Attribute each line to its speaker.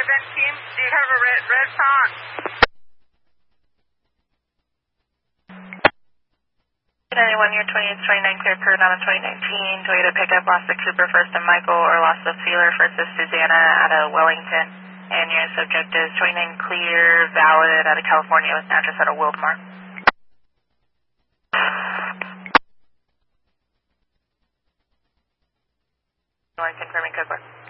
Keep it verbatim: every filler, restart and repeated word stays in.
Speaker 1: event team. Do you have a red, red font?
Speaker 2: ninety-one, year twenty-eight twenty-nine, clear current on a twenty nineteen. Toyota pickup, lost to Cooper first to Michael, or lost to Feeler first to Susanna out of Wellington. And your subject is twenty-nine clear, valid out of California with an address out of Wildmar. Confirming code.